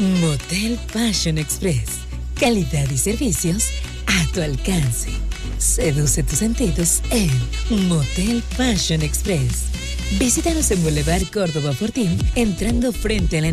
Motel Passion Express. Calidad y servicios a tu alcance. Seduce tus sentidos en Motel Passion Express. Visítanos en Boulevard Córdoba Fortín, entrando frente a la